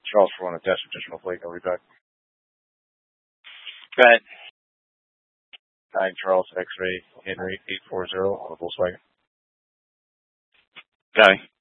Charles for one attached additional plate. I'll be back. Go ahead. Hi, Charles X-Ray Henry 840 on the Volkswagen. Going.